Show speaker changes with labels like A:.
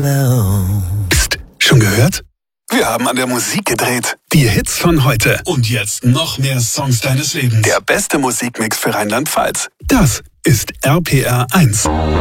A: Psst, schon gehört? Wir haben an der Musik gedreht. Die Hits von heute. Und jetzt noch mehr Songs deines Lebens. Der beste Musikmix für Rheinland-Pfalz. Das ist RPR 1.